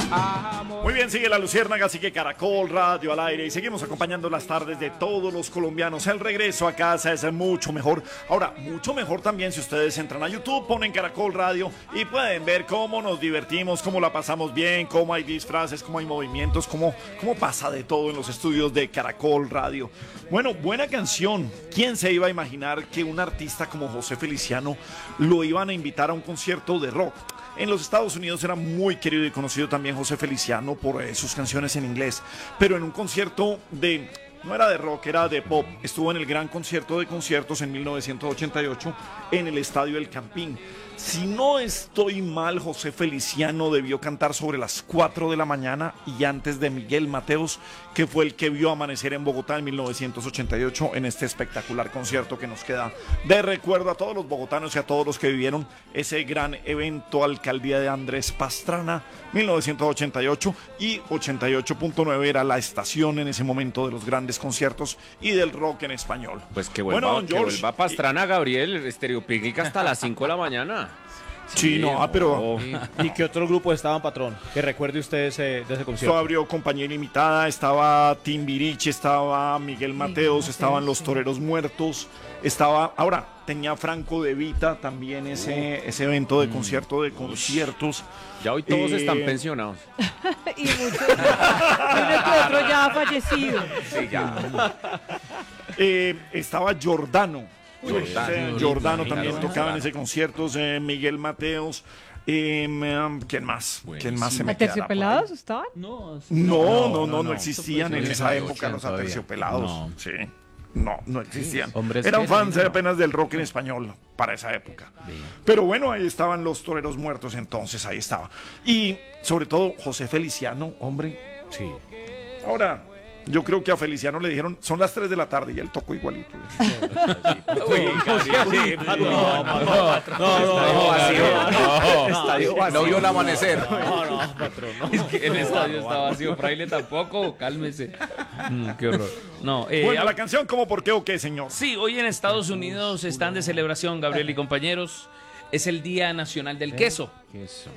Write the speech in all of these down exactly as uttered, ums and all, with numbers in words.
Muy bien, sigue la Luciérnaga, sigue Caracol Radio al aire y seguimos acompañando las tardes de todos los colombianos. El regreso a casa es mucho mejor. Ahora, mucho mejor también si ustedes entran a YouTube, ponen Caracol Radio y pueden ver cómo nos divertimos, cómo la pasamos bien, cómo hay disfraces, cómo hay movimientos, cómo, cómo pasa de todo en los estudios de Caracol Radio. Bueno, buena canción. ¿Quién se iba a imaginar que un artista como José Feliciano lo iban a invitar a un concierto de rock? En los Estados Unidos era muy querido y conocido también José Feliciano por eh, sus canciones en inglés, pero en un concierto de, no era de rock, era de pop, estuvo en el gran concierto de conciertos en mil novecientos ochenta y ocho en el Estadio El Campín. Si no estoy mal, José Feliciano debió cantar sobre las cuatro de la mañana y antes de Miguel Mateos, que fue el que vio amanecer en Bogotá en mil novecientos ochenta y ocho en este espectacular concierto que nos queda de recuerdo a todos los bogotanos y a todos los que vivieron ese gran evento. Alcaldía de Andrés Pastrana, mil novecientos ochenta y ocho, y ochenta y ocho punto nueve era la estación en ese momento de los grandes conciertos y del rock en español. Pues que vuelva, bueno, don que George, vuelva Pastrana, Gabriel, Estéreo Picnic hasta las cinco de la mañana. Sí, no, ah, pero... ¿Y, ¿Y qué otro grupo estaban, patrón? Que recuerde usted ese, de ese Esto concierto. abrió Compañía Ilimitada, estaba Timbiriche, estaba Miguel Mateos, estaban Los Toreros Muertos, estaba... Ahora, tenía Franco De Vita también ese, ese evento de concierto de conciertos. Ya hoy todos Eh, están pensionados. Y muchos, uno que otro ya ha fallecido. Sí, ya. Eh, estaba Giordano. Giordano. Eh, Giordano también Giordano. tocaba en ese concierto, eh, Miguel Mateos. Eh, um, ¿Quién más? ¿Quién más se me quedará por ahí? ¿Aterciopelados estaban? No, no, no, no, no Eso existían fue en en esa el época los todavía. aterciopelados. No. Sí. No, no existían. Hombres Eran que- fans apenas del rock en español para esa época. Pero bueno, ahí estaban Los Toreros Muertos, entonces ahí estaba. Y sobre todo José Feliciano, hombre. Sí. Ahora, yo creo que a Feliciano le dijeron, son las tres de la tarde y él tocó igualito. Uy, Gabriel, No, no, no, no, vacío. Estadio vacío. No vio el amanecer. No, no, patrón, no. Es que el estadio está vacío, Fraile tampoco, cálmese. Mm, qué horror. No, eh, Bueno, hab- la canción, ¿cómo, por qué o qué, señor? sí, hoy en Estados Unidos están de celebración, Gabriel y compañeros. Es el Día Nacional del Queso. Queso.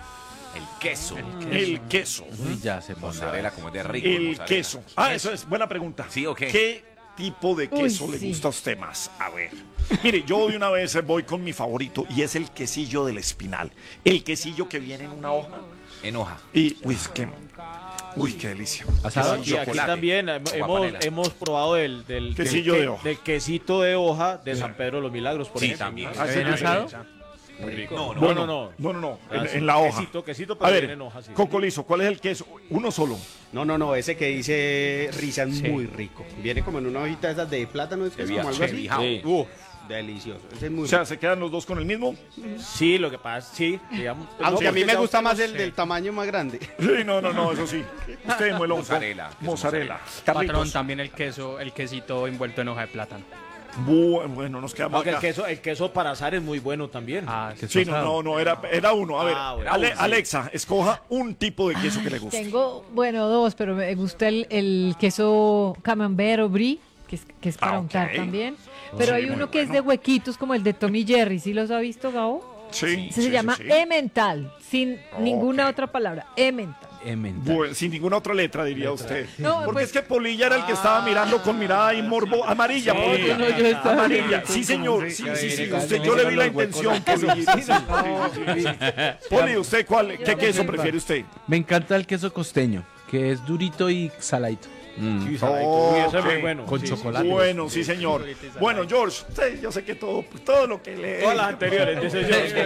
El queso. El queso. Y ya se pone. Mozzarella, como es de rico. El mozzarella. queso. Ah, eso es buena pregunta. ¿Sí o qué? ¿Qué tipo de queso Uy, le sí. gusta a usted más? A ver. Mire, yo de una vez voy con mi favorito y es el quesillo del Espinal. El quesillo que viene en una hoja. En hoja. Y, uy, es que... Uy, qué delicia. Asado, y aquí chocolate. también eh, O hemos, panela. hemos probado el del, Quesillo del, de hoja. del quesito de hoja de San Pedro de los Milagros, por Sí, ejemplo. también. Ah, sí, ¿Ven sí, asado? sí. Muy rico. No, no, no, Bueno, no. no, no, no, Ah, en, sí, en la hoja. Quesito, quesito, A pero ver, viene en hoja, sí. Cocolizo, ¿cuál es el queso? Uno solo. No, no, no, ese que dice Risa es Sí. muy rico. Viene como en una hojita de esas de plátano, es que es De como algo así. viajao. Sí. Uf, delicioso. Ese es muy O sea, rico. ¿se quedan los dos con el mismo? Sí, lo que pasa, sí, digamos. Aunque no, a mí porque me ya gusta usted más no el sé. del tamaño más grande. Sí, no, no, no, eso sí. Usted, muelón. Mozzarella, queso Mozzarella. Patrón, Carlitos. también el queso, el quesito envuelto en hoja de plátano. Bu- Bueno, nos quedamos Aunque el acá. queso, el queso para asar es muy bueno también. Ah, queso Sí, no, asado. no, no, era, era uno. A ver, Ah, bueno. Ale- Era uno, sí. Alexa, escoja un tipo de queso que le guste. Tengo, bueno, dos, pero me gusta el, el queso camembert o brie, que es, que es para Ah, ok. untar también. Pero Sí, hay muy uno que es bueno. de huequitos, como el de Tommy Jerry. ¿Sí los ha visto, Gabo? Sí, Ese sí, se sí, llama sí. Emmental, sin ninguna Ok. otra palabra. Emmental. Emmental. Bueno, sin ninguna otra letra, diría usted. No, Porque pues- es que Polilla era el que estaba mirando con mirada y morbo amarilla. Polilla. no, yo estaba Amarilla. mirando Sí, señor. Sí, sí, sí. Viene Usted, con- yo le vi la viene con los intención, Polillita. Sí, sí, sí, sí. Poli, ¿usted cuál, qué queso prefiere usted? Me encanta el queso costeño, que es durito y saladito. Sí, saladito. Uy, ese es muy Ok. bueno. Con sí, chocolate. Bueno, sí, señor. Bueno, George, usted, yo sé que todo, todo lo que le... Todas las anteriores, dice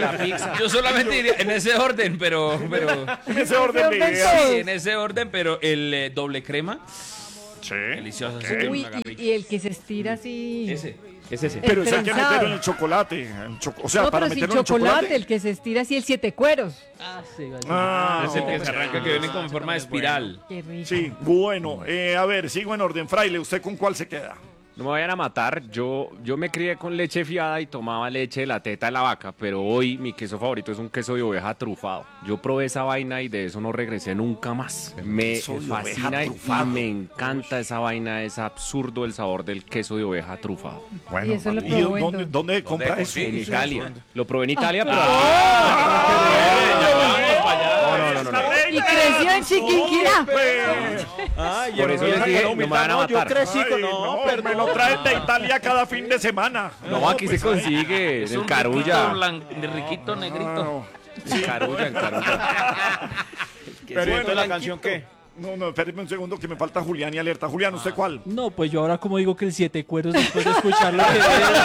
yo. Yo solamente diría en ese orden, pero, pero En ese orden de orden ideas. sí, en ese orden, pero el eh, doble crema, Sí. delicioso. Uy, y, y el que se estira así. Ese. Es ese. Pero eso hay que prensado. meterlo en el chocolate. en choco- o sea, no, para pero sin meterlo en el chocolate, chocolate. el que se estira así, el siete cueros. Ah, sí, Ah, es el que ok. se arranca, que viene como en forma de espiral. Qué rico. Sí, bueno. Eh, a ver, sigo en orden. Fraile, ¿usted con cuál se queda? No me vayan a matar, yo, yo me crié con leche fiada y tomaba leche de la teta de la vaca, pero hoy mi queso favorito es un queso de oveja trufado. Yo probé esa vaina y de eso no regresé nunca más. Me queso de oveja fascina y trufado. me encanta esa vaina, es absurdo el sabor del queso de oveja trufado. Y eso lo ¿y probó en dónde, dónde? dónde compra eso? En Italia. Lo probé en Italia, pero... Ah, No, no, no, no. Y Y creció en Chiquinquirá. Ay, Por eso les dije, no me van a no, yo matar. crecí con... Ay, No, no, perdón. me lo traen de Italia cada fin de semana. No, aquí pues, se consigue. Es En un Carulla. riquito, blan- de riquito negrito. En Carulla, en Carulla. Pero Bueno, la canción qué? No, no, espéreme un segundo que me falta Julián y Alerta. Julián, ¿usted cuál? No, pues yo ahora como digo que el siete cueros después de escucharlo que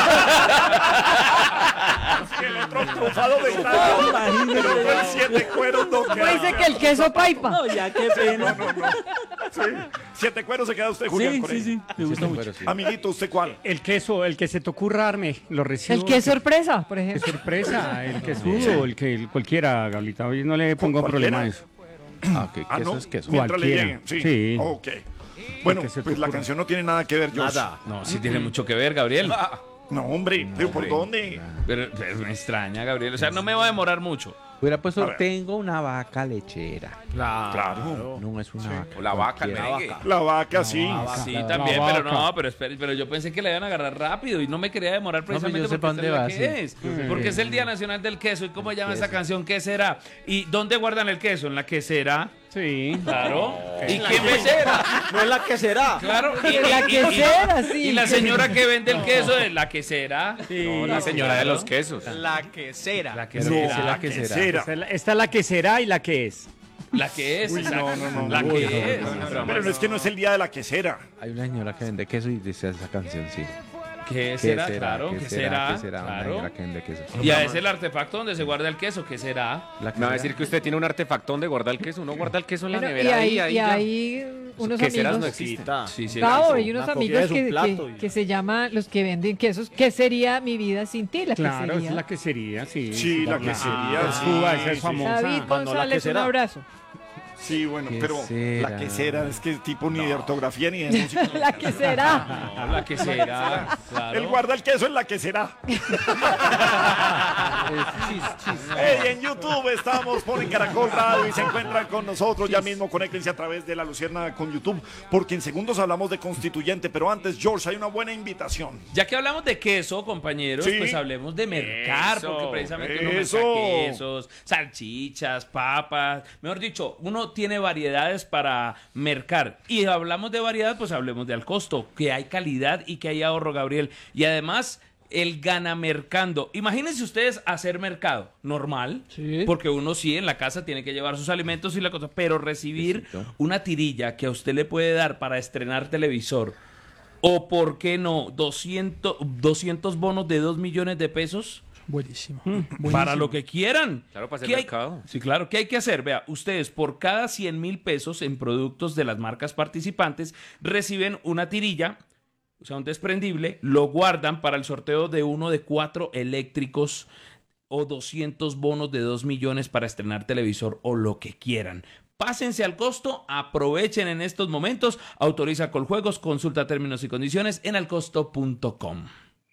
El otro trufado de Italia. Pero el siete cueros no No queda. dice que el queso paipa. No, ya qué pena. Sí. Siete cueros se queda usted, Julián. Sí, con sí, él. sí, me gusta mucho. Amiguito, ¿usted cuál? El queso, el que se te ocurra darme, lo recibo. El que es sorpresa, por Qué ejemplo. sorpresa, el quesudo, el que el cualquiera, Gablita. Hoy no le pongo ¿Cualquiera? problema a eso. Ah, ok, Ah, queso no, es queso. mientras le Cualquiera. lleguen. Sí. Sí. Ok. Bueno, que se te pues la ocurra. canción no tiene nada que ver, George. Nada. No, sí tiene mucho que ver, Gabriel. No, hombre, ¿pero por dónde? Pero, pero me extraña, Gabriel. O sea, no me va a demorar mucho. Hubiera A puesto, ver. tengo una vaca lechera. Claro. No es una vaca. O la vaca, el cualquiera. merengue. La vaca, sí. Sí, La también, vaca. pero no, pero espere, pero yo pensé que le iban a agarrar rápido y no me quería demorar pues precisamente yo sé porque pa' esta dónde es la va, que sí. es. Porque es el Día Nacional del Queso. ¿Y cómo llama esa canción? ¿Qué será? ¿Y dónde guardan el queso? ¿En la quesera? Sí. Claro. ¿Y quién mesera? No es la que será. Claro. Y, En la y- y- quesera, sí. Y la señora que vende el queso es la quesera. No, la señora de los quesos. La quesera. La Pero quesera. ¿qué será la que será? quesera. Esta es la- esta es la que será y la que es. La que es. Uy, exacto. no, no, no. La Uy, que no, es. Pero no es que no es el día de la quesera. Hay una señora que vende queso y dice esa canción, sí. ¿Qué ¿Qué será? Claro, ¿Qué ¿qué será? será? ¿Qué será? Una Claro. señora que vende queso. Y a es el artefacto donde se guarda el queso. ¿Qué será? La que Me va a será. decir que usted tiene un artefacto donde guarda el queso. Uno guarda el queso en la Bueno, y nevera ahí, y ahí y ya. ahí unos Queseras no amigos. existen. Sí, sí. Claro, el hay unos Una amigos cogida es un que, plato que, y- que se llaman los que venden quesos. ¿Qué sería mi vida sin ti? La Claro, esa quesería. es la quesería, sí. Sí, la quesería, Ah, sí, Cuba, esa es sí. famosa. David Mandó la González, un quesera. abrazo. Sí, bueno, pero Quesera. la quesera es que tipo ni de ortografía ni de música. La que será. No, la que será. Claro. Él guarda el queso en la quesera. Hey, en YouTube estamos, ponen Caracol Radio y se encuentran con nosotros. Ya mismo conéctense a través de La Lucierna con YouTube, porque en segundos hablamos de constituyente. Pero antes, George, hay una buena invitación. Ya que hablamos de queso, compañeros, Sí. pues hablemos de mercar, Eso, porque precisamente uno eso. merca quesos, salchichas, papas, mejor dicho, uno tiene variedades para mercar. Y hablamos de variedad, pues hablemos de al costo, que hay calidad y que hay ahorro, Gabriel. Y además, el gana mercando. Imagínense ustedes hacer mercado normal, Sí. porque uno sí en la casa tiene que llevar sus alimentos y la cosa, pero recibir Exacto. una tirilla que a usted le puede dar para estrenar televisor, o por qué no, doscientos, doscientos bonos de dos millones de pesos Buenísimo. para lo que quieran. Claro, para hacer ¿Qué hay- mercado. Sí, claro. ¿Qué hay que hacer? Vea, ustedes por cada cien mil pesos en productos de las marcas participantes reciben una tirilla, o sea, un desprendible, lo guardan para el sorteo de uno de cuatro eléctricos o doscientos bonos de dos millones para estrenar televisor o lo que quieran. Pásense al costo, aprovechen en estos momentos, autoriza Coljuegos, consulta términos y condiciones en alcosto punto com.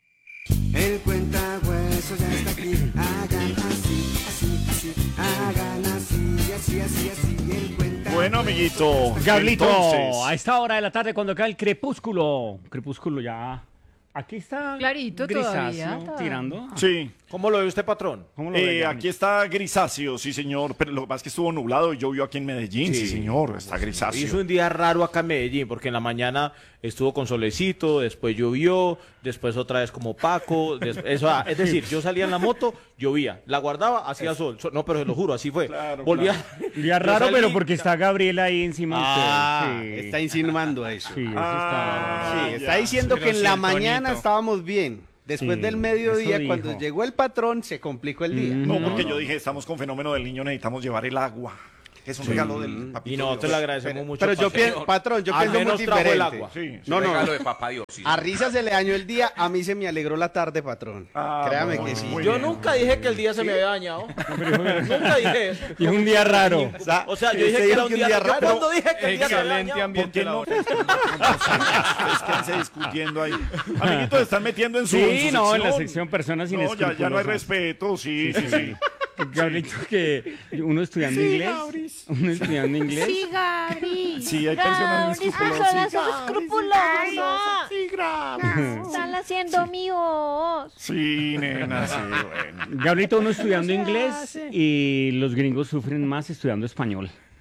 El cuentahueso ya está aquí. Hagan así, así, así. Hagan así, así, así, así. El cuentahueso. Bueno, amiguito. Gablito, entonces, a esta hora de la tarde cuando cae el crepúsculo. Crepúsculo ya. Aquí está Clarito grisáceo, todavía. tirando. Sí. ¿Cómo lo ve usted, patrón? ¿Cómo lo Eh, ve, aquí está grisáceo, sí, señor. Pero lo que pasa es que estuvo nublado y llovió aquí en Medellín. Sí, señor. Está grisáceo. Hizo un día raro acá en Medellín, porque en la mañana estuvo con solecito, después llovió, después otra vez como Paco. des- eso, ah, es decir, yo salía en la moto, llovía, la guardaba, hacía sol. So- No, pero se lo juro, así fue. Claro, Volvía. Día yo raro, salí- pero porque está Gabriela ahí encima Ah, de usted. Sí. está insinuando eso. Sí, eso Ah, Sí, ya. está diciendo Pero que en sí, la el mañana tonito. estábamos bien. Después Sí, del mediodía, eso cuando dijo. llegó el patrón, se complicó el día. No, porque yo dije, estamos con fenómeno del niño, necesitamos llevar el agua. Es un regalo del papito Y nosotros le Dios. agradecemos mucho. Pero yo patrón. pienso, patrón, yo Al pienso muy menos trajo el diferente. agua. Sí, sí. No, no, Regalo de papá Dios. sí. a Risa se le dañó el día, a mí se me alegró la tarde, patrón. Ah, Créame bueno, que sí. muy Yo bien. nunca dije que el día se me había dañado. Nunca dije eso. Y es un día raro. O sea, yo Usted dije que dijo era un que un día, día raro. raro. Yo cuando dije que el día se había Excelente dañado. ambiente ¿Por qué no? laboral. Ustedes quédense discutiendo ahí. Amiguitos, están metiendo en su, en Sí, su no, en la sección. sección personas No, ya, ya no hay inescrupulosas. respeto, sí, sí, sí. Gabrito, que uno estudiando Sí, inglés. Gabris. Uno estudiando inglés. Sí, Gabri. Sí, hay personas inescrupulosas. escrupulosas. Sí, Gabris. Están haciendo mi voz. Sí, nena, sí, bueno. Gabrito, uno estudiando inglés y los gringos sufren más estudiando español.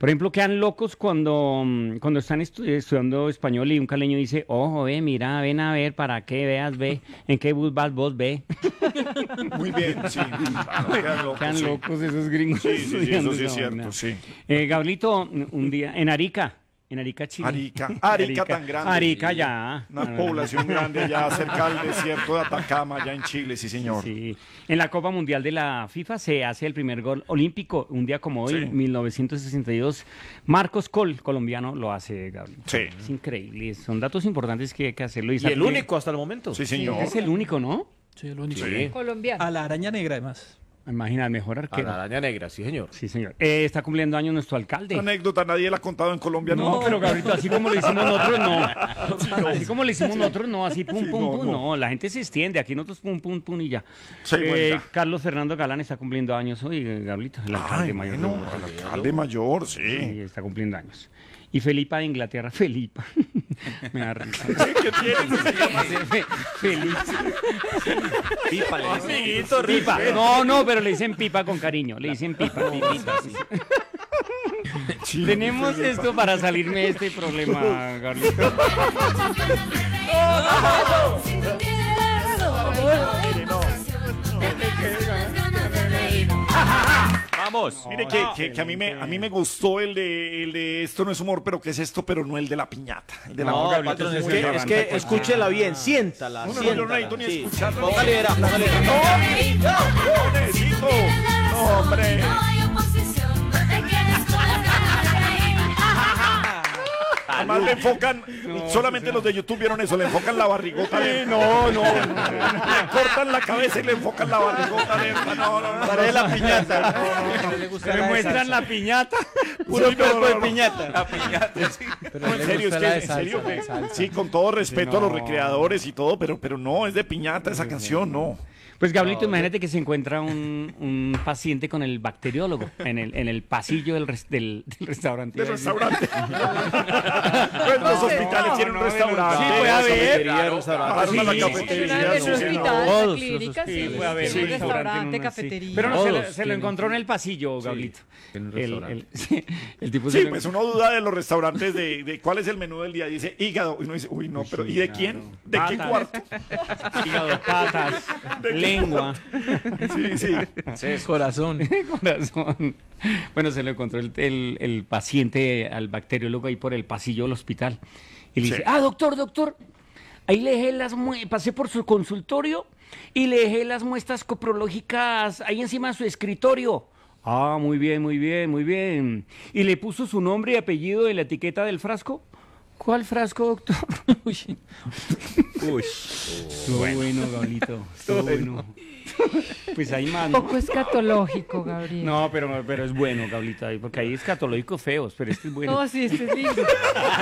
Por ejemplo, quedan locos cuando, mm, cuando están estu- estudiando español y un caleño dice, ojo, ve, mira, ven a ver, para que veas, ve, en qué bus vas vos, ve. Muy bien, sí. Claro, quedan locos, Quedan sí. locos esos gringos. Sí, sí, sí, estudiando eso sí es esa cierto, vaina. sí. Eh, Gablito, un día, en Arica, en Arica, Chile. Arica, Arica tan grande. Arica ya. Una población grande allá cerca del desierto de Atacama, allá en Chile, sí señor. Sí. En la Copa Mundial de la FIFA se hace el primer gol olímpico, un día como hoy, Sí. mil novecientos sesenta y dos. Marcos Col, colombiano, lo hace, Gabriel. Sí. Es increíble, son datos importantes que hay que hacerlo. Y el sabe- único hasta el momento. Sí Sí, señor. es el único, ¿no? Sí, el único. Sí. Colombiano. A la araña negra, además. Imagina, el mejor A arquero. la araña negra, sí, señor. Sí, señor. Eh, está cumpliendo años nuestro alcalde. Anécdota, nadie la ha contado en Colombia, ¿no? No, pero Gabrielito, así como lo hicimos nosotros, no. Así como lo hicimos nosotros, no. Así pum, Sí, pum, no, pum, no. no. La gente se extiende. Aquí nosotros pum, pum, pum y ya. Sí, Eh, bueno, ya. Carlos Fernando Galán está cumpliendo años hoy, Gabrielito, el alcalde Ay, mayor. bueno, de Bogotá. el alcalde mayor, sí. Sí, está cumpliendo años. Y Felipa de Inglaterra, Felipa. Me da risa. ¿Qué tienes? Fe- Felipa. Pipa, le dice. Amiguito, Pipa. respeto. No, no, pero le dicen pipa con cariño. Le dicen pipa. Pipita, sí. Sí, Tenemos Felipa. esto para salirme de este problema, Gabrielito. Mire, no. Vamos. Mire que, que- que a, mí me, a mí me gustó el de, el de esto no es humor, pero ¿qué es esto? Pero no el de la piñata. El de la No, Gabriel, patrón, ese es muy que, es elegante. que escúchela bien, siéntala, No, no, no, yo no siéntala. necesito ni Sí. escucharla. Póngale, verá, póngale. No necesito. No, hombre. Además le enfocan, solamente los de YouTube vieron eso, le enfocan la barrigota de no, no, le cortan la cabeza y le enfocan la barrigota de no, no, no. Paré la piñata. Me muestran la piñata. Puro Sí, no, cuerpo no, de no. piñata. No, en serio, es que, en serio, que- sí, con todo respeto a los recreadores y todo, pero, pero no, es de piñata esa canción, no. Pues Gabrielito, imagínate que se encuentra un, un paciente con el bacteriólogo en el, en el pasillo del, res- del, del restaurante. De restaurante. Pues los hospitales tienen un restaurante. Sí, puede haber. Cafetería, restaurante. Bajaron a la Sí, cafetería. En sí, un sí, hospital, no. una Todos clínica, los sí, Sí, puede haber un un restaurante, en una- sí. cafetería. Pero no, se, lo- Todos se lo tienen- encontró en el pasillo, Gabrielito. en un El, restaurante. el, sí, el tipo se Sí, lo- pues uno duda de los restaurantes de, de cuál es el menú del día. Dice hígado. Y uno dice, uy, no, pero ¿y de quién? ¿De qué Patas. cuarto? hígado, patas, lengua, Sí, sí. Corazón. corazón. Bueno, se lo encontró el, el- el paciente al bacteriólogo ahí por el pasillo del hospital. Y le Sí. dice, ah, doctor, doctor, ahí le dejé las mue- pasé por su consultorio y le dejé las muestras coprológicas ahí encima de su escritorio. Ah, muy bien, muy bien, muy bien. ¿Y le puso su nombre y apellido en la etiqueta del frasco? ¿Cuál frasco, doctor? Uy. Uy. Estuvo bueno, Gablito. Estuvo bueno. Pues ahí más. ¿no? Poco escatológico, Gabriel. No, pero, pero es bueno, Gablito, ahí, porque hay escatológicos feos, pero este es bueno. No, sí, este es lindo.